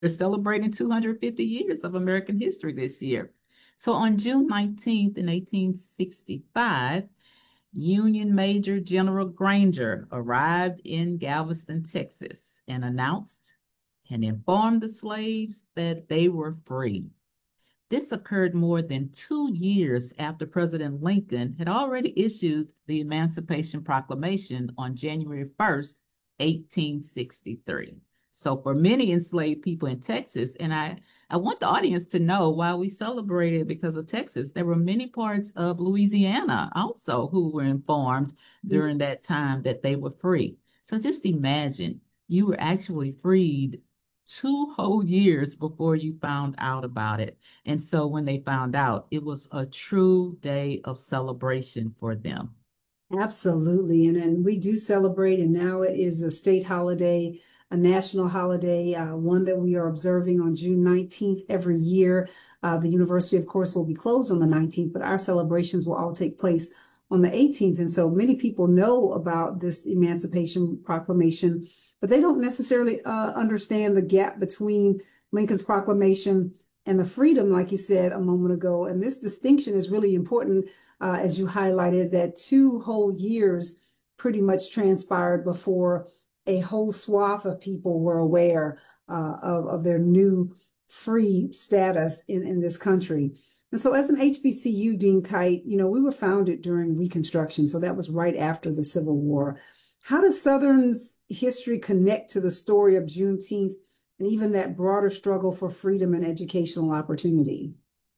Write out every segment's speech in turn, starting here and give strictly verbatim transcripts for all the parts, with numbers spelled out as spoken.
They're celebrating two hundred fifty years of American history this year. So on June nineteenth in eighteen sixty-five, Union Major General Granger arrived in Galveston, Texas, and announced and informed the slaves that they were free. This occurred more than two years after President Lincoln had already issued the Emancipation Proclamation on January first, eighteen sixty-three. So, for many enslaved people in Texas, and I, I want the audience to know why we celebrated because of Texas, there were many parts of Louisiana also who were informed during that time that they were free. So, just imagine you were actually freed two whole years before you found out about it. And so when they found out, it was a true day of celebration for them. Absolutely. And, and we do celebrate, and now it is a state holiday, a national holiday, uh, one that we are observing on June nineteenth every year. Uh, the university, of course, will be closed on the nineteenth, but our celebrations will all take place on the eighteenth. And so many people know about this Emancipation Proclamation, but they don't necessarily uh, understand the gap between Lincoln's proclamation and the freedom, like you said a moment ago. And this distinction is really important, uh, as you highlighted, that two whole years pretty much transpired before a whole swath of people were aware uh, of, of their new free status in, in this country. And so as an H B C U, Dean Kite, you know, we were founded during Reconstruction. So that was right after the Civil War. How does Southern's history connect to the story of Juneteenth and even that broader struggle for freedom and educational opportunity?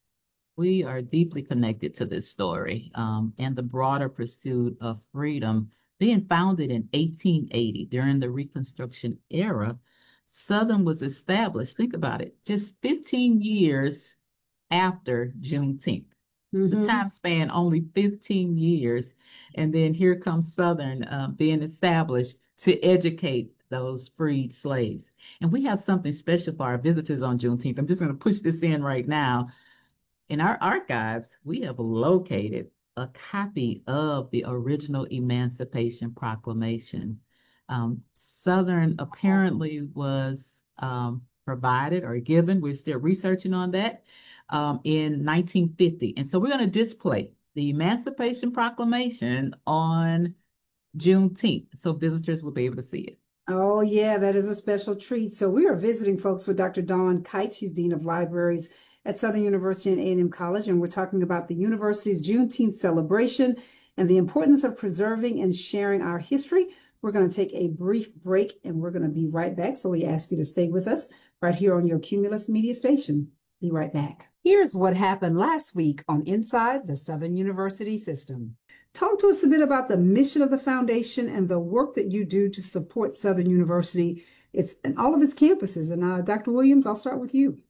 We are deeply connected to this story um, and the broader pursuit of freedom. Being founded in eighteen eighty during the Reconstruction era, Southern was established, think about it, just fifteen years after Juneteenth. The Mm-hmm. time span only fifteen years. And then here comes Southern uh, being established to educate those freed slaves. And we have something special for our visitors on Juneteenth. I'm just going to push this in right now. In our archives, we have located a copy of the original Emancipation Proclamation. Um, Southern apparently was um, provided or given, we're still researching on that, um, in nineteen fifty. And so we're going to display the Emancipation Proclamation on Juneteenth so visitors will be able to see it. Oh, yeah, that is a special treat. So we are visiting folks with Doctor Dawn Kite. She's Dean of Libraries at Southern University and A and M College, and we're talking about the university's Juneteenth celebration and the importance of preserving and sharing our history. We're going to take a brief break, and we're going to be right back. So we ask you to stay with us right here on your Cumulus Media Station. Be right back. Here's what happened last week on Inside the Southern University System. Talk to us a bit about the mission of the foundation and the work that you do to support Southern University. It's in all of its campuses. And uh, Doctor Williams, I'll start with you.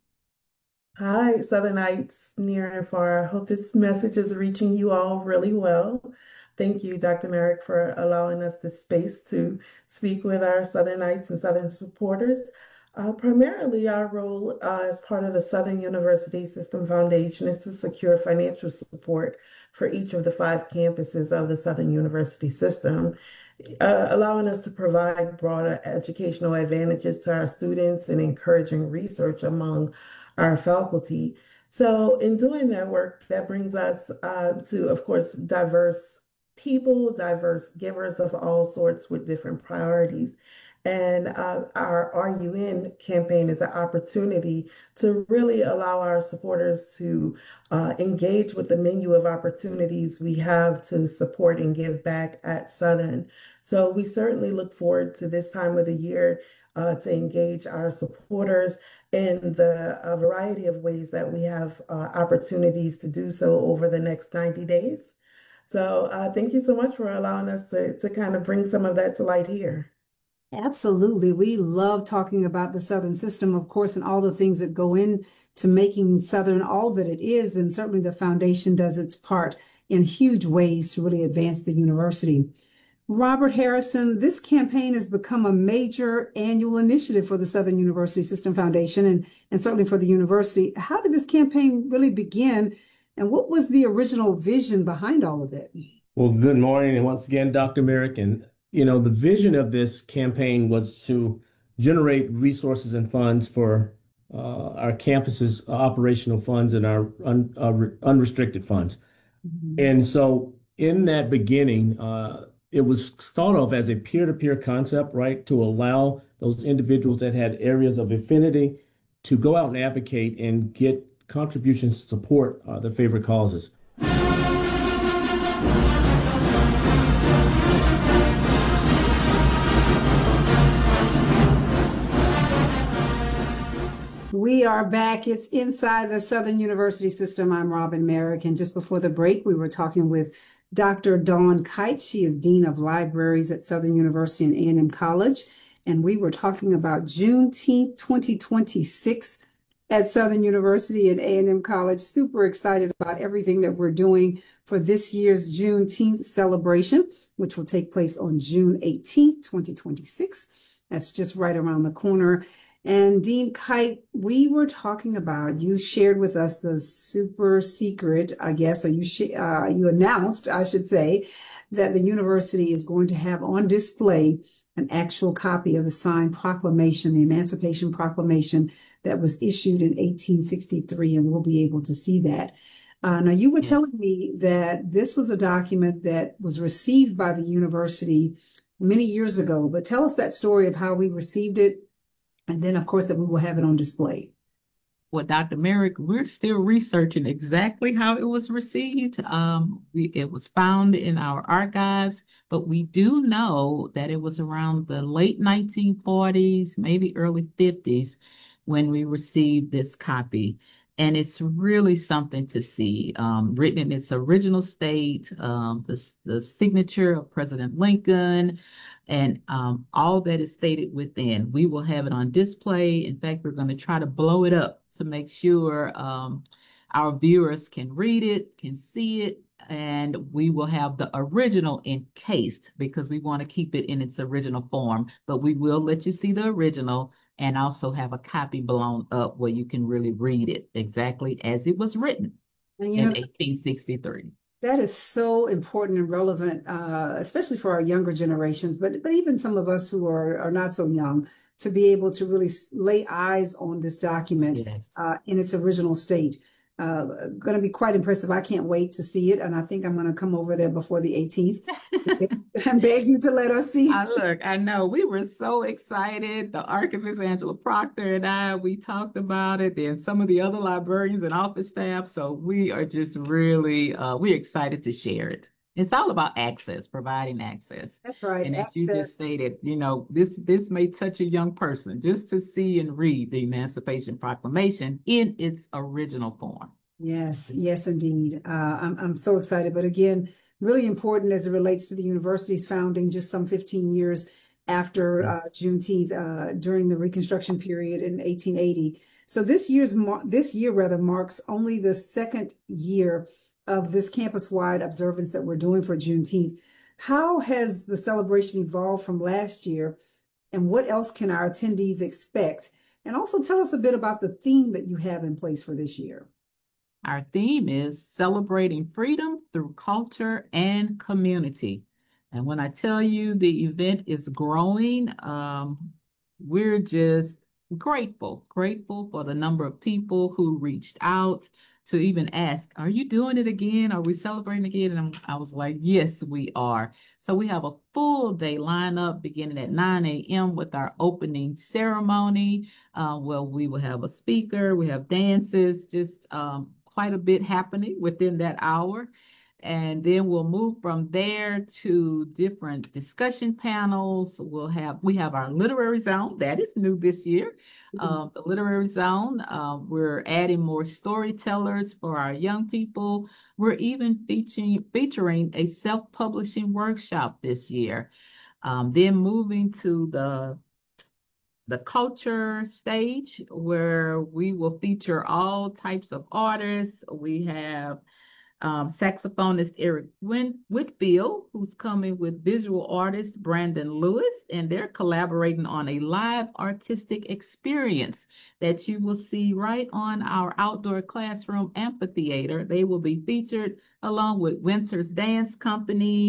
Hi, Southernites near and far. I hope this message is reaching you all really well. Thank you, Doctor Merrick, for allowing us this space to speak with our Southernites and Southern supporters. Uh, primarily, our role uh, as part of the Southern University System Foundation is to secure financial support for each of the five campuses of the Southern University System, uh, allowing us to provide broader educational advantages to our students and encouraging research among our faculty. So in doing that work, that brings us uh, to, of course, diverse people, diverse givers of all sorts with different priorities. And uh, our R U N campaign is an opportunity to really allow our supporters to uh, engage with the menu of opportunities we have to support and give back at Southern. So we certainly look forward to this time of the year uh, to engage our supporters in the a variety of ways that we have uh, opportunities to do so over the next ninety days. So uh, thank you so much for allowing us to, to kind of bring some of that to light here. Absolutely. We love talking about the Southern system, of course, and all the things that go into making Southern all that it is. And certainly the foundation does its part in huge ways to really advance the university. Robert Harrison, this campaign has become a major annual initiative for the Southern University System Foundation and, and certainly for the university. How did this campaign really begin, and what was the original vision behind all of it? Well, good morning, and once again, Doctor Merrick. And, you know, the vision of this campaign was to generate resources and funds for uh, our campus's operational funds and our un, uh, unrestricted funds. Mhm. And so in that beginning, uh, it was thought of as a peer-to-peer concept, right? To allow those individuals that had areas of affinity to go out and advocate and get contributions to support uh, their favorite causes. We are back. It's Inside the Southern University System. I'm Robin Merrick. And just before the break, we were talking with Doctor Dawn Kite. She is Dean of Libraries at Southern University and A and M College. And we were talking about Juneteenth twenty twenty-six at Southern University and A and M College. Super excited about everything that we're doing for this year's Juneteenth celebration, which will take place on June eighteenth, twenty twenty-six. That's just right around the corner. And Dean Kite, we were talking about, you shared with us the super secret, I guess, or you sh- uh, you announced, I should say, that the university is going to have on display an actual copy of the signed proclamation, the Emancipation Proclamation that was issued in eighteen sixty-three, and we'll be able to see that. Uh, now, you were Yes. telling me that this was a document that was received by the university many years ago, but tell us that story of how we received it. And then, of course, that we will have it on display. Well, Doctor Merrick, we're still researching exactly how it was received. Um, we, it was found in our archives, but we do know that it was around the late nineteen forties, maybe early fifties, when we received this copy. And it's really something to see, um, written in its original state, um, the, the signature of President Lincoln, and um, all that is stated within. We will have it on display. In fact, we're going to try to blow it up to make sure um, our viewers can read it, can see it, and we will have the original encased because we want to keep it in its original form. But we will let you see the original and also have a copy blown up where you can really read it exactly as it was written And you in know, eighteen sixty-three. that is so important and relevant, uh, especially for our younger generations, but but even some of us who are, are not so young, to be able to really lay eyes on this document Yes. uh, in its original state. Uh, going to be quite impressive. I can't wait to see it, and I think I'm going to come over there before the eighteenth and beg you to let us see. I look, I know we were so excited. The archivist Angela Proctor and I, we talked about it, then some of the other librarians and office staff. So we are just really uh we're excited to share it. It's all about access, providing access. That's right, And as you just access. stated, you know, this this may touch a young person just to see and read the Emancipation Proclamation in its original form. Yes, yes, indeed. Uh, I'm I'm so excited. But again, really important as it relates to the university's founding, just some fifteen years after uh, Yes. Juneteenth, uh, during the Reconstruction period in eighteen eighty. So this year's mar this year rather marks only the second year of this campus-wide observance that we're doing for Juneteenth. How has the celebration evolved from last year, and what else can our attendees expect? And also tell us a bit about the theme that you have in place for this year. Our theme is celebrating freedom through culture and community. And when I tell you the event is growing, um, we're just grateful, grateful for the number of people who reached out to even ask, are you doing it again? Are we celebrating again? And I was like, yes, we are. So we have a full day lineup beginning at nine a m with our opening ceremony. Uh, well, we will have a speaker, we have dances, just um, quite a bit happening within that hour. And then we'll move from there to different discussion panels. We'll have we have our literary zone that is new this year. Um, the literary zone, uh, we're adding more storytellers for our young people. We're even featuring featuring a self-publishing workshop this year. Um, then moving to the the culture stage where we will feature all types of artists. We have um, saxophonist Eric Win- Whitfield, who's coming with visual artist Brandon Lewis, and they're collaborating on a live artistic experience that you will see right on our outdoor classroom amphitheater. They will be featured along with Winter's Dance Company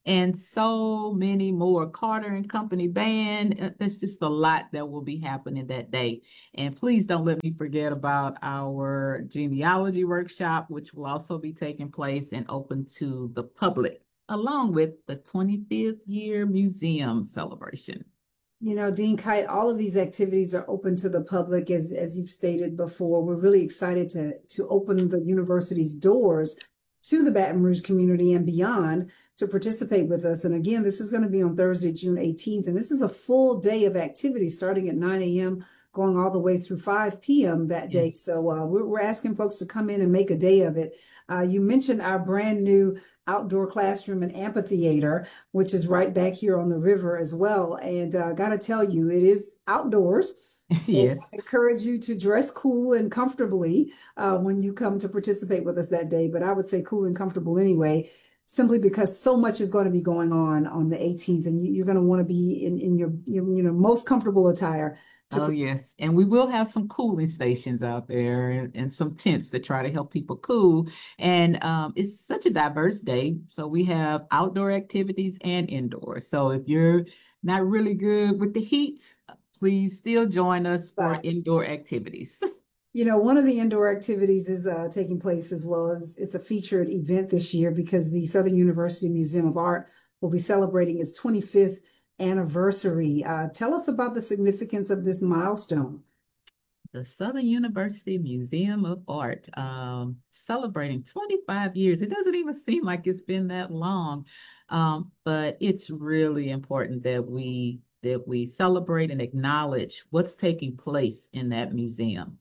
and so many more. Carter and Company Band. uh, There's just a lot that will be happening that day. And please don't let me forget about our genealogy workshop, which will also be taking place and open to the public, along with the twenty-fifth year museum celebration. You know, Dean Kite, all of these activities are open to the public, as as you've stated before. We're really excited to to open the university's doors to the Baton Rouge community and beyond to participate with us. And again, this is going to be on Thursday, June eighteenth, and this is a full day of activity starting at nine a m, going all the way through five p m that day. Yes. So uh, we're, we're asking folks to come in and make a day of it. Uh, you mentioned our brand new outdoor classroom and amphitheater, which is right back here on the river as well. And uh, got to tell you, it is outdoors. So Yes. I encourage you to dress cool and comfortably uh, when you come to participate with us that day. But I would say cool and comfortable anyway, simply because so much is going to be going on on the eighteenth, and you, you're going to want to be in, in your, your you know most comfortable attire. To Oh, yes. And we will have some cooling stations out there and, and some tents to try to help people cool. And um, it's such a diverse day. So we have outdoor activities and indoor. So if you're not really good with the heat, please still join us for Bye. indoor activities. You know, one of the indoor activities is uh, taking place as well as it's a featured event this year because the Southern University Museum of Art will be celebrating its twenty-fifth anniversary. Uh, tell us about the significance of this milestone. The Southern University Museum of Art, um, celebrating twenty-five years. It doesn't even seem like it's been that long, um, but it's really important that we that we celebrate and acknowledge what's taking place in that museum.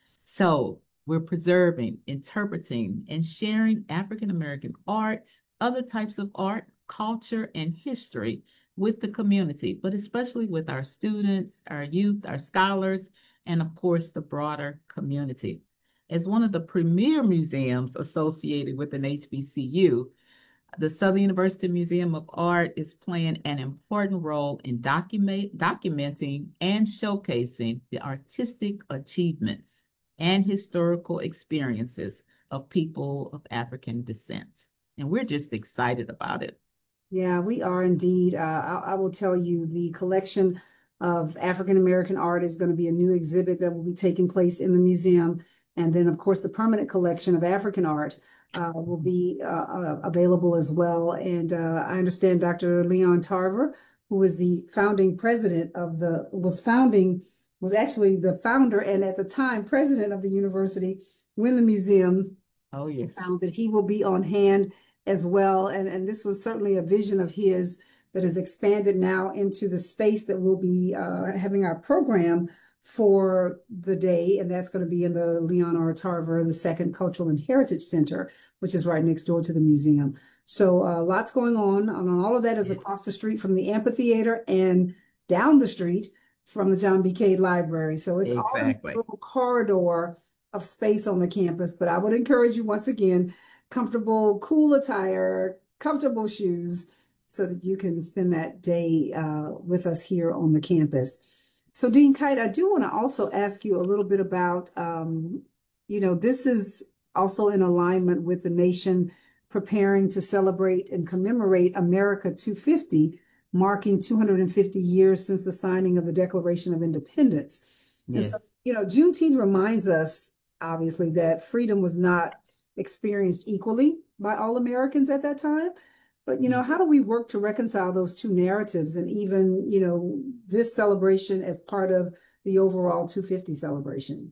So we're preserving, interpreting, and sharing African American art, other types of art, culture, and history with the community, but especially with our students, our youth, our scholars, and of course, the broader community. As one of the premier museums associated with an H B C U, the Southern University Museum of Art is playing an important role in document, documenting and showcasing the artistic achievements and historical experiences of people of African descent. And we're just excited about it. Yeah, we are indeed. Uh, I, I will tell you the collection of African American art is going to be a new exhibit that will be taking place in the museum. And then, of course, the permanent collection of African art uh, will be uh, uh, available as well. And uh, I understand Doctor Leon Tarver, who is the founding president of the, was founding, was actually the founder and at the time president of the university when the museum Oh, yes. found that he will be on hand as well. And, and this was certainly a vision of his that has expanded now into the space that we'll be uh, having our program for the day. And that's going to be in the Leon R. Tarver, the Second Cultural and Heritage Center, which is right next door to the museum. So uh, lots going on. And all of that is across the street from the amphitheater and down the street from the John B. Cade Library. So it's all in a Exactly. little corridor of space on the campus. But I would encourage you once again, comfortable, cool attire, comfortable shoes, so that you can spend that day uh, with us here on the campus. So, Dean Kite, I do want to also ask you a little bit about, um, you know, this is also in alignment with the nation preparing to celebrate and commemorate America two fifty, marking two hundred fifty years since the signing of the Declaration of Independence. And so, Yes. you know, Juneteenth reminds us, obviously, that freedom was not experienced equally by all Americans at that time. But, you know, how do we work to reconcile those two narratives and even, you know, this celebration as part of the overall two fifty celebration?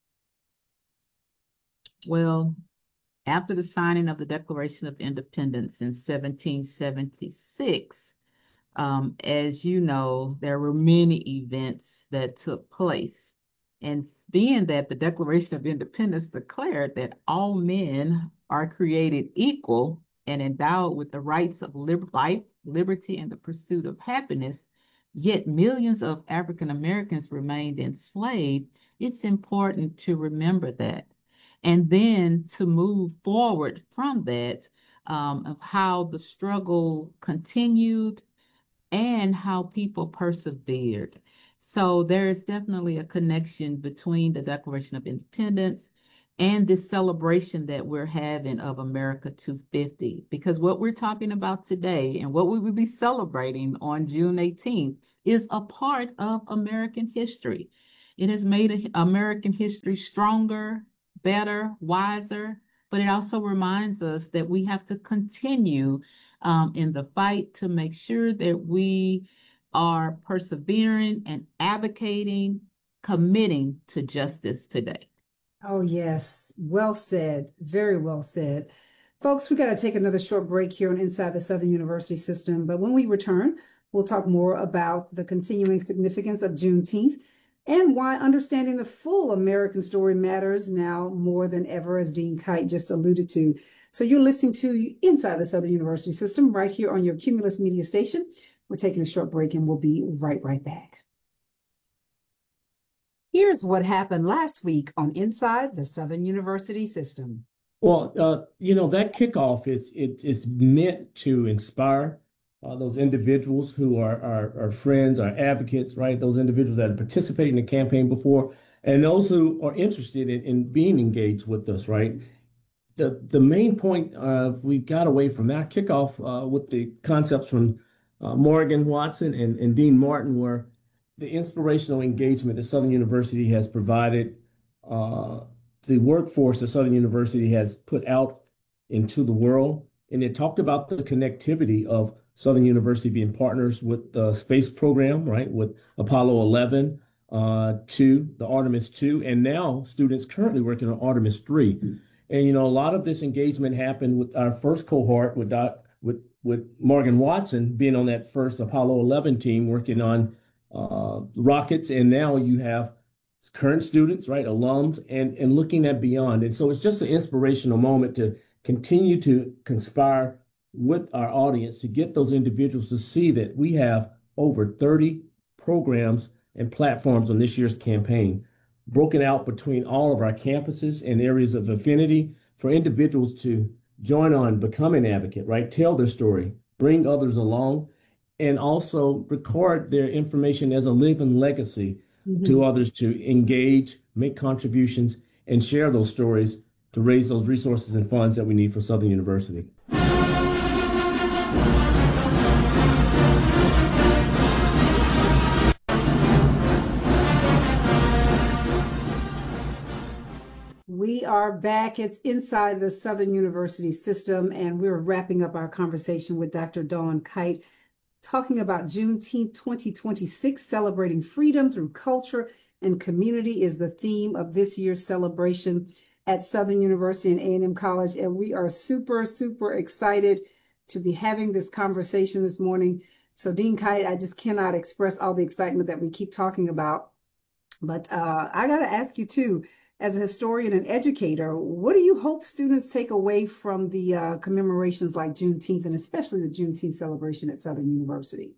Well, after the signing of the Declaration of Independence in seventeen seventy-six, um, as you know, there were many events that took place. And being that the Declaration of Independence declared that all men are created equal and endowed with the rights of lib- life, liberty, and the pursuit of happiness, yet millions of African Americans remained enslaved, it's important to remember that. And then to move forward from that, um, of how the struggle continued and how people persevered. So there is definitely a connection between the Declaration of Independence and this celebration that we're having of America two fifty. Because what we're talking about today and what we will be celebrating on June eighteenth is a part of American history. It has made American history stronger, better, wiser, but it also reminds us that we have to continue um, in the fight to make sure that we are persevering and advocating, committing to justice today. Oh, yes. Well said. Very well said. Folks, we got to take another short break here on Inside the Southern University System. But when we return, we'll talk more about the continuing significance of Juneteenth and why understanding the full American story matters now more than ever, as Dean Kite just alluded to. So you're listening to Inside the Southern University System right here on your Cumulus Media station. We're taking a short break and we'll be right, right back. Here's what happened last week on Inside the Southern University System. Well, uh, you know, that kickoff is it is meant to inspire uh, those individuals who are, are are friends, are advocates, right? Those individuals that have participated in the campaign before, and those who are interested in, in being engaged with us, right? The the main point uh, we got away from that kickoff uh, with the concepts from uh, Morgan Watson and, and Dean Martin were the inspirational engagement that Southern University has provided, uh, the workforce that Southern University has put out into the world. And it talked about the connectivity of Southern University being partners with the space program, right, with Apollo eleven, uh, two, the Artemis two, and now students currently working on Artemis three. And, you know, a lot of this engagement happened with our first cohort with, Doc, with, with Morgan Watson being on that first Apollo eleven team working on uh, rockets. And now you have current students, right, alums, and, and looking at beyond. And so it's just an inspirational moment to continue to conspire with our audience to get those individuals to see that we have over thirty programs and platforms on this year's campaign, broken out between all of our campuses and areas of affinity for individuals to join on, become an advocate, right? Tell their story, bring others along, and also record their information as a living legacy mm-hmm. to others to engage, make contributions, and share those stories to raise those resources and funds that we need for Southern University. We are back. It's Inside the Southern University System, and we're wrapping up our conversation with Doctor Dawn Kite, talking about Juneteenth twenty twenty-six, celebrating freedom through culture and community is the theme of this year's celebration at Southern University and A and M College. And we are super, super excited to be having this conversation this morning. So Dean Kite, I just cannot express all the excitement that we keep talking about. But uh, I got to ask you too, as a historian and educator, what do you hope students take away from the uh, commemorations like Juneteenth, and especially the Juneteenth celebration at Southern University?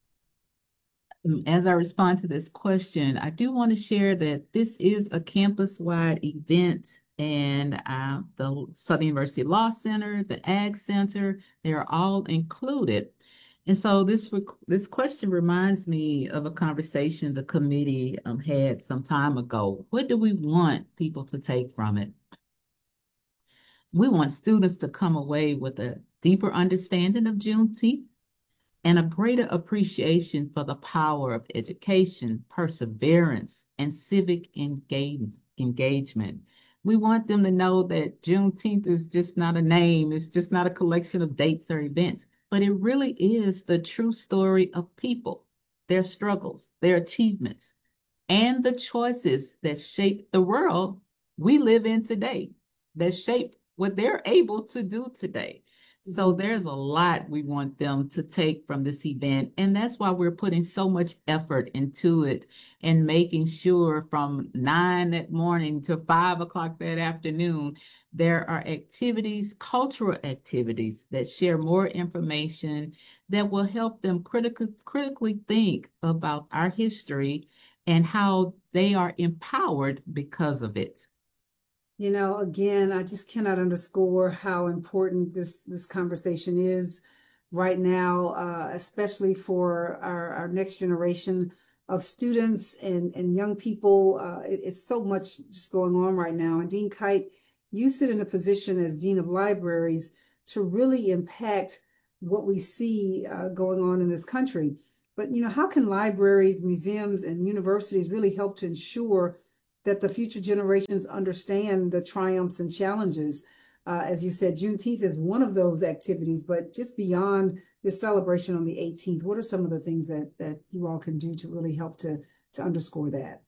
As I respond to this question, I do want to share that this is a campus-wide event, and uh, the Southern University Law Center, the Ag Center, they are all included. And so this this question reminds me of a conversation the committee um, had some time ago. What do we want people to take from it? We want students to come away with a deeper understanding of Juneteenth and a greater appreciation for the power of education, perseverance, and civic engage, engagement. We want them to know that Juneteenth is just not a name, it's just not a collection of dates or events, but it really is the true story of people, their struggles, their achievements, and the choices that shape the world we live in today, that shape what they're able to do today. So there's a lot we want them to take from this event, and that's why we're putting so much effort into it and making sure from nine that morning to five o'clock that afternoon, there are activities, cultural activities that share more information that will help them critical, critically think about our history and how they are empowered because of it. You know, again, I just cannot underscore how important this this conversation is right now, uh, especially for our, our next generation of students and, and young people. Uh, it, it's so much just going on right now. And Dean Kite, you sit in a position as Dean of Libraries to really impact what we see uh, going on in this country. But, you know, how can libraries, museums, and universities really help to ensure that the future generations understand the triumphs and challenges? Uh, as you said, Juneteenth is one of those activities, but just beyond this celebration on the eighteenth, what are some of the things that that you all can do to really help to to underscore that?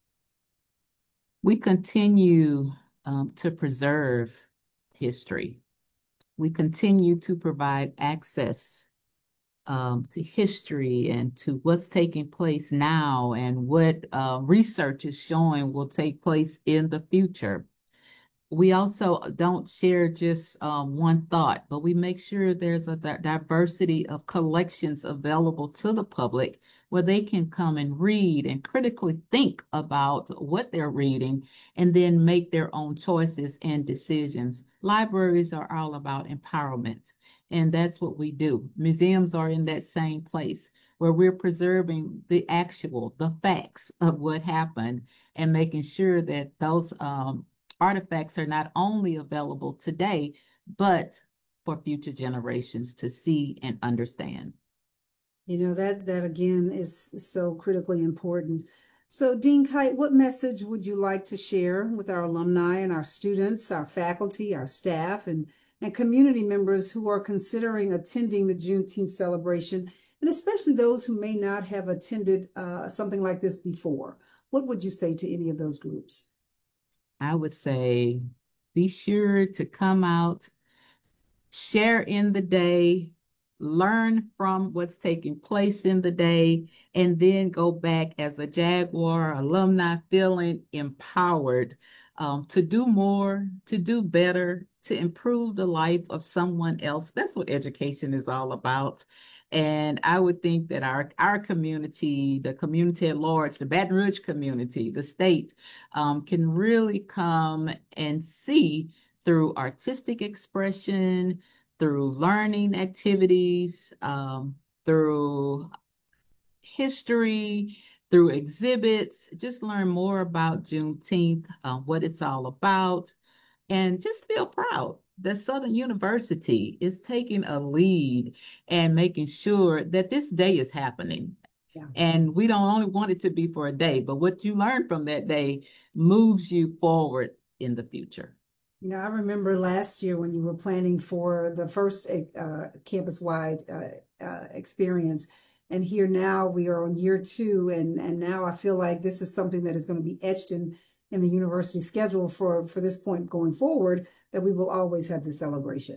We continue um, to preserve history. We continue to provide access um, to history and to what's taking place now and what uh, research is showing will take place in the future. We also don't share just um, one thought, but we make sure there's a di- diversity of collections available to the public where they can come and read and critically think about what they're reading and then make their own choices and decisions. Libraries are all about empowerment, and that's what we do. Museums are in that same place where we're preserving the actual, the facts of what happened and making sure that those um, artifacts are not only available today, but for future generations to see and understand. You know, that that again is so critically important. So, Dean Kite, what message would you like to share with our alumni and our students, our faculty, our staff, and, and community members who are considering attending the Juneteenth celebration, and especially those who may not have attended uh, something like this before? What would you say to any of those groups? I would say be sure to come out, share in the day, learn from what's taking place in the day, and then go back as a Jaguar alumni feeling empowered um, to do more, to do better, to improve the life of someone else. That's what education is all about. And I would think that our our community, the community at large, the Baton Rouge community, the state, um, can really come and see through artistic expression, through learning activities, um, through history, through exhibits, just learn more about Juneteenth, uh, what it's all about, and just feel proud that Southern University is taking a lead and making sure that this day is happening. Yeah. And we don't only want it to be for a day, but what you learn from that day moves you forward in the future. You know, I remember last year when you were planning for the first uh, campus-wide uh, uh, experience, and here now we are on year two, and and now I feel like this is something that is going to be etched in in the university schedule for for this point going forward, that we will always have this celebration.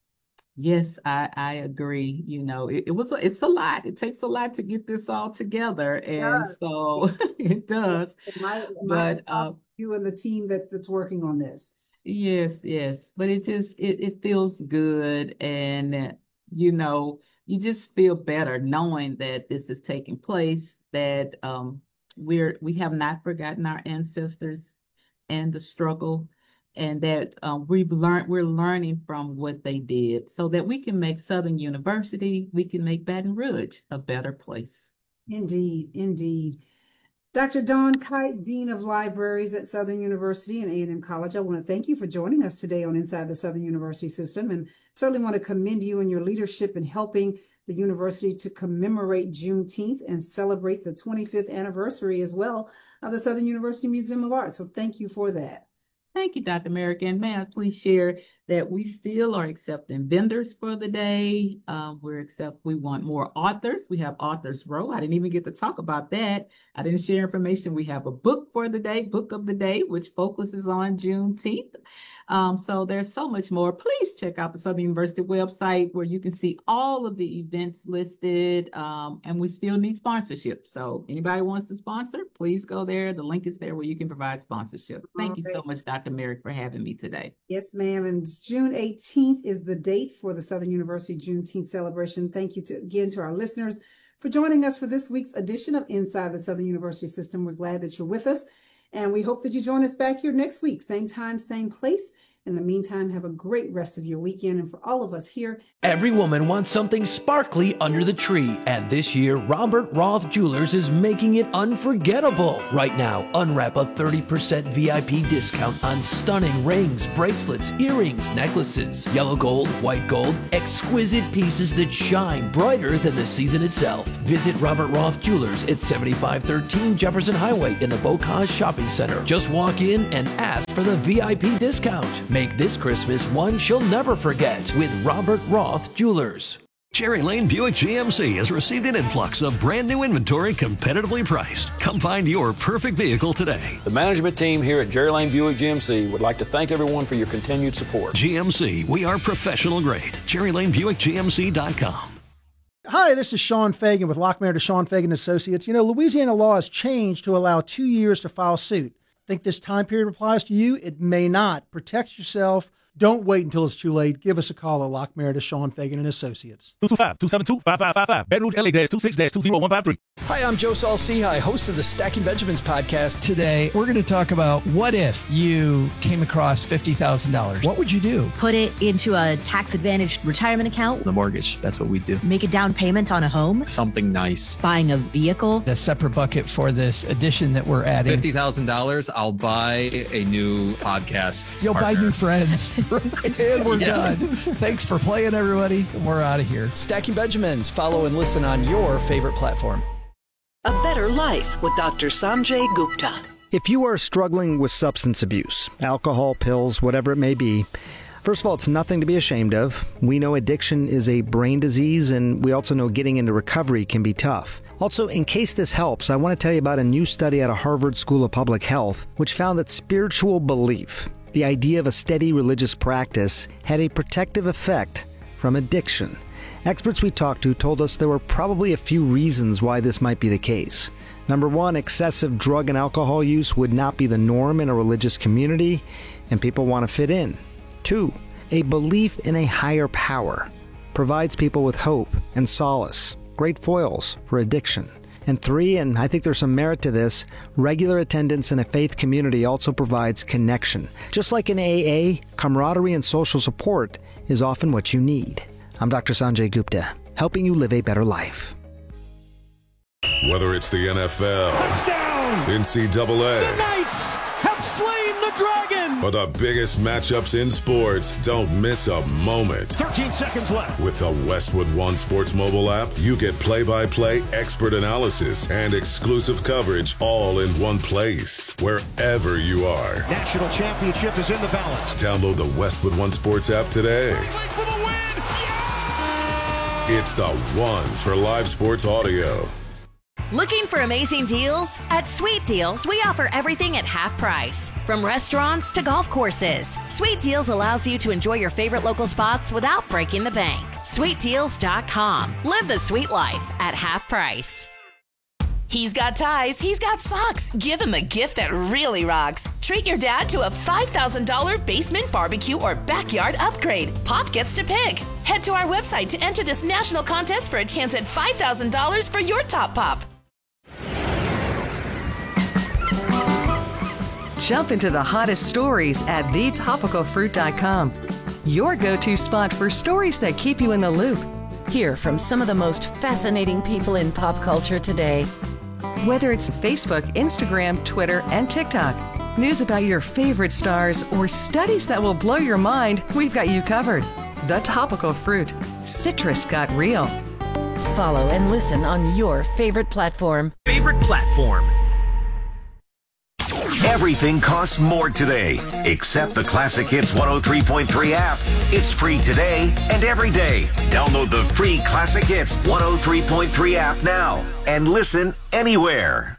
Yes, I, I agree. You know, it, it was a, it's a lot. It takes a lot to get this all together, and Yeah, so it does. my my But uh, you and the team that that's working on this. yes, yes. But it just it it feels good, and uh, you know, you just feel better knowing that this is taking place. That um, we're we have not forgotten our ancestors and the struggle, and that um, we've learned we're learning from what they did so that we can make Southern University, we can make Baton Rouge a better place. Indeed, indeed. Doctor Dawn Kite, Dean of Libraries at Southern University and A and M College, I want to thank you for joining us today on Inside the Southern University System, and certainly want to commend you and your leadership in helping the university to commemorate Juneteenth and celebrate the twenty-fifth anniversary as well of the Southern University Museum of Art. So thank you for that. Thank you, Doctor Merrick. And may I please share that we still are accepting vendors for the day. Uh, we're accept. We want more authors. We have Authors Row. I didn't even get to talk about that. I didn't share information. We have a book for the day, book of the day, which focuses on Juneteenth. Um, so there's so much more. Please check out the Southern University website where you can see all of the events listed. Um, and we still need sponsorship. So anybody wants to sponsor, please go there. The link is there where you can provide sponsorship. Thank you so much, Doctor Merrick, for having me today. Yes, ma'am. And June eighteenth is the date for the Southern University Juneteenth celebration. Thank you to, again to our listeners for joining us for this week's edition of Inside the Southern University System. We're glad that you're with us, and we hope that you join us back here next week, same time, same place. In the meantime, have a great rest of your weekend. And for all of us here, every woman wants something sparkly under the tree. And this year, Robert Roth Jewelers is making it unforgettable. Right now, unwrap a thirty percent V I P discount on stunning rings, bracelets, earrings, necklaces, yellow gold, white gold, exquisite pieces that shine brighter than the season itself. Visit Robert Roth Jewelers at seventy-five thirteen Jefferson Highway in the Bocage Shopping Center. Just walk in and ask for the V I P discount. Make this Christmas one she'll never forget with Robert Roth Jewelers. Cherry Lane Buick G M C has received an influx of brand new inventory competitively priced. Come find your perfect vehicle today. The management team here at Cherry Lane Buick G M C would like to thank everyone for your continued support. G M C, we are professional grade. Cherry Lane Buick G M C dot com. Hi, this is Sean Fagan with Lockmayer to Sean Fagan Associates. You know, Louisiana law has changed to allow two years to file suit. Think this time period applies to you? It may not. Protect yourself. Don't wait until it's too late. Give us a call at Lockmayer to Sean Fagan and Associates. two two five, two seven two, five five five five. Baton Rouge, L A two six two zero one five three. Hi, I'm Joe Saul-Sehy, host of the Stacking Benjamins podcast. Today, we're going to talk about what if you came across fifty thousand dollars. What would you do? Put it into a tax-advantaged retirement account. The mortgage, that's what we do. Make a down payment on a home. Something nice. Buying a vehicle. A separate bucket for this addition that we're adding. fifty thousand dollars, I'll buy a new podcast You'll partner. buy new friends. And we're yeah. done. Thanks for playing, everybody. We're out of here. Stacking Benjamins. Follow and listen on your favorite platform. A Better Life with Doctor Sanjay Gupta. If you are struggling with substance abuse, alcohol, pills, whatever it may be, first of all, it's nothing to be ashamed of. We know addiction is a brain disease, and we also know getting into recovery can be tough. Also, in case this helps, I want to tell you about a new study out of Harvard School of Public Health, which found that spiritual belief, the idea of a steady religious practice, had a protective effect from addiction. Experts we talked to told us there were probably a few reasons why this might be the case. Number one, excessive drug and alcohol use would not be the norm in a religious community, and people want to fit in. Two, a belief in a higher power provides people with hope and solace, great foils for addiction. And three, and I think there's some merit to this, regular attendance in a faith community also provides connection. Just like in A A, camaraderie and social support is often what you need. I'm Doctor Sanjay Gupta, helping you live a better life. Whether it's the N F L, touchdown, N C double A, the Knights have slain the dragon, or the biggest matchups in sports, don't miss a moment. thirteen seconds left. With the Westwood One Sports mobile app, you get play-by-play expert analysis and exclusive coverage all in one place, wherever you are. National championship is in the balance. Download the Westwood One Sports app today. For the win. Yeah! It's the one for live sports audio. Looking for amazing deals? At Sweet Deals, we offer everything at half price. From restaurants to golf courses, Sweet Deals allows you to enjoy your favorite local spots without breaking the bank. sweet deals dot com. Live the sweet life at half price. He's got ties, he's got socks. Give him a gift that really rocks. Treat your dad to a five thousand dollars basement barbecue or backyard upgrade. Pop gets to pick. Head to our website to enter this national contest for a chance at five thousand dollars for your top pop. Jump into the hottest stories at the topical fruit dot com. Your go-to spot for stories that keep you in the loop. Hear from some of the most fascinating people in pop culture today. Whether it's Facebook, Instagram, Twitter, and TikTok, news about your favorite stars, or studies that will blow your mind, we've got you covered. The Topical Fruit. Citrus got real. Follow and listen on your favorite platform. Favorite platform. Everything costs more today, except the Classic Hits one oh three point three app. It's free today and every day. Download the free Classic Hits one oh three point three app now and listen anywhere.